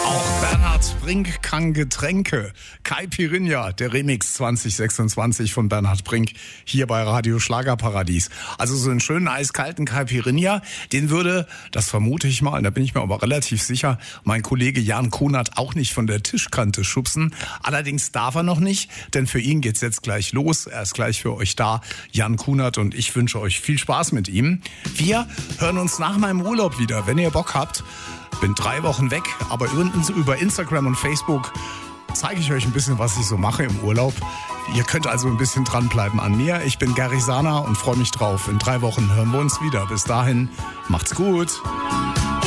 Auch Bernhard Brink kann Getränke. Caipirinha, der Remix 2026 von Bernhard Brink, hier bei Radio Schlagerparadies. Also so einen schönen eiskalten Caipirinha, den würde, das vermute ich mal, da bin ich mir aber relativ sicher, mein Kollege Jan Kunert auch nicht von der Tischkante schubsen. Allerdings darf er noch nicht, denn für ihn geht's jetzt gleich los. Er ist gleich für euch da, Jan Kunert, und ich wünsche euch viel Spaß mit ihm. Wir hören uns nach meinem Urlaub wieder, wenn ihr Bock habt. Bin 3 Wochen weg, aber über Instagram und Facebook zeige ich euch ein bisschen, was ich so mache im Urlaub. Ihr könnt also ein bisschen dranbleiben an mir. Ich bin Gary Sana und freue mich drauf. In 3 Wochen hören wir uns wieder. Bis dahin, macht's gut.